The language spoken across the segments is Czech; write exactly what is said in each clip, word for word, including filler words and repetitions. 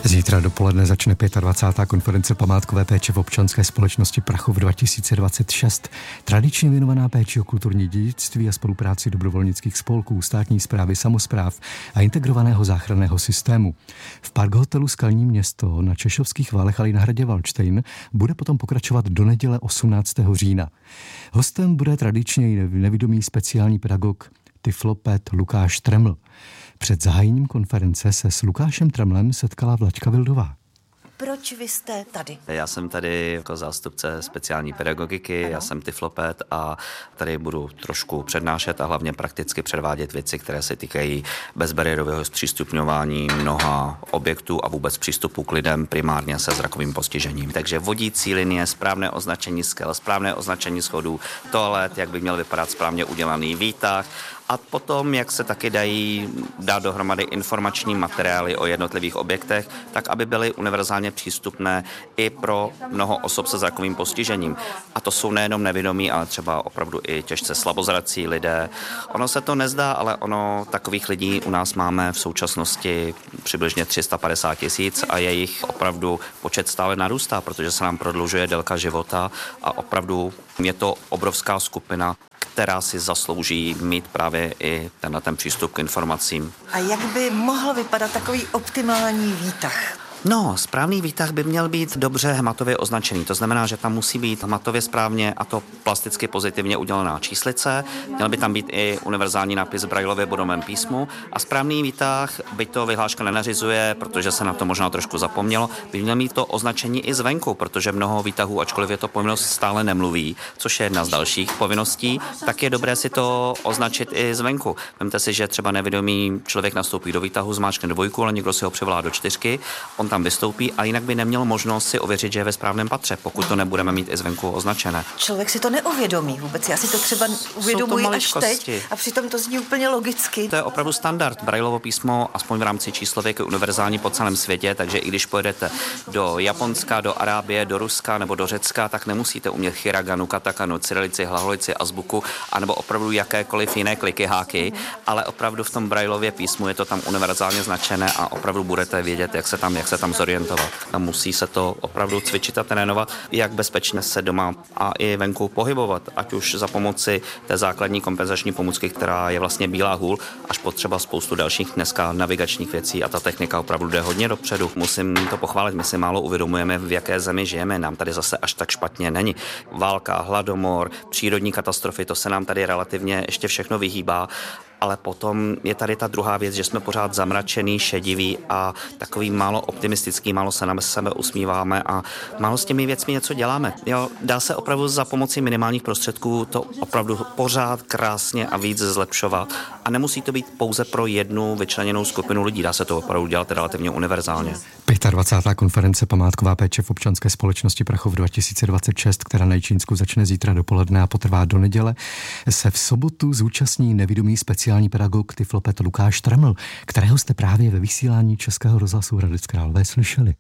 Zítra dopoledne začne dvacátá pátá konference památkové péče v občanské společnosti Prachov dva tisíce dvacet šest. Tradičně věnovaná péči o kulturní dědictví a spolupráci dobrovolnických spolků, státní správy, samospráv a integrovaného záchranného systému. V Park hotelu Skalní Město na Češovských Valech, ale i na hradě Valdštejn bude potom pokračovat do neděle osmnáctého října. Hostem bude tradičně nevidomý speciální pedagog tyfloped Lukáš Treml. Před zahájením konference se s Lukášem Tremlem setkala Vlaďka Vildová. Proč vy jste tady? Já jsem tady jako zástupce speciální pedagogiky, ano. Já jsem tyfloped a tady budu trošku přednášet a hlavně prakticky předvádět věci, které se týkají bezbariérového zpřístupňování mnoha objektů a vůbec přístupu k lidem primárně se zrakovým postižením. Takže vodící linie, správné označení skel, správné označení schodů, toalet, jak by měl vypadat správně udělaný výtah. A potom, jak se taky dají dát dohromady informační materiály o jednotlivých objektech, tak aby byly univerzálně přístupné i pro mnoho osob se zrakovým postižením. A to jsou nejenom nevidomí, ale třeba opravdu i těžce slabozrací lidé. Ono se to nezdá, ale ono takových lidí u nás máme v současnosti přibližně tři sta padesát tisíc a jejich opravdu počet stále narůstá, protože se nám prodlužuje délka života a opravdu je to obrovská skupina, která si zaslouží mít právě i tenhle ten přístup k informacím. A jak by mohl vypadat takový optimální výtah? No, správný výtah by měl být dobře hmatově označený. To znamená, že tam musí být hmatově správně a to plasticky pozitivně udělaná číslice. Měl by tam být i univerzální nápis v Braillově bodovém písmu a správný výtah, byť to vyhláška nenařizuje, protože se na to možná trošku zapomnělo, by měl mít to označení i zvenku, protože mnoho výtahů, ačkoliv je to povinnost, stále nemluví, což je jedna z dalších povinností, tak je dobré si to označit i zvenku. Vemte si, že třeba nevidomý člověk nastoupí do výtahu, zmáčkne dvojku, ale někdo si ho přivolá do čtyřky. On tam vystoupí a jinak by neměl možnost si ověřit, že je ve správném patře, pokud to nebudeme mít i zvenku označené. Člověk si to neuvědomí vůbec. Já si to třeba uvědomuji až teď a přitom to zní úplně logicky. To je opravdu standard. Braillovo písmo, aspoň v rámci číslověk, je univerzální po celém světě, takže i když pojedete do Japonska, do Arábie, do Ruska nebo do Řecka, tak nemusíte umět hiraganu, katakanu, cyrilici, hlaholici, azbuku, anebo opravdu jakékoliv jiné kliky, háky, ale opravdu v tom Braillově písmu je to tam univerzálně značené a opravdu budete vědět, jak se tam, jak se tam zorientovat. A musí se to opravdu cvičit a trénovat, jak bezpečně se doma a i venku pohybovat, ať už za pomoci té základní kompenzační pomůcky, která je vlastně bílá hůl, až potřeba spoustu dalších dneska navigačních věcí a ta technika opravdu jde hodně dopředu. Musím to pochválit, my si málo uvědomujeme, v jaké zemi žijeme, nám tady zase až tak špatně není. Válka, hladomor, přírodní katastrofy, to se nám tady relativně ještě všechno vyhýbá. Ale potom je tady ta druhá věc, že jsme pořád zamračený, šedivý a takový málo optimistický, málo se na sebe usmíváme a málo s těmi věcmi něco děláme. Jo, dá se opravdu za pomocí minimálních prostředků to opravdu pořád krásně a víc zlepšovat a nemusí to být pouze pro jednu vyčleněnou skupinu lidí, dá se to opravdu dělat relativně univerzálně. dvacátá pátá konference památková péče v občanské společnosti Prachov dva tisíce dvacet šest, která na Jičínsku začne zítra dopoledne a potrvá do neděle, se v sobotu zúčastní nevidomý speciální pedagog tyfloped Lukáš Treml, kterého jste právě ve vysílání Českého rozhlasu Hradec Králové slyšeli.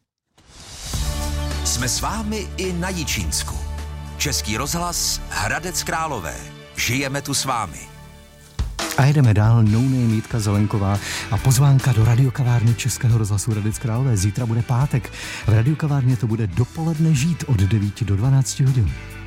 Jsme s vámi i na Jičínsku. Český rozhlas Hradec Králové. Žijeme tu s vámi. A jedeme dál, no name Jitka Zelenková a pozvánka do radiokavárny Českého rozhlasu Hradec Králové. Zítra bude pátek. V radiokavárně to bude dopoledne žít od devíti do dvanácti hodin.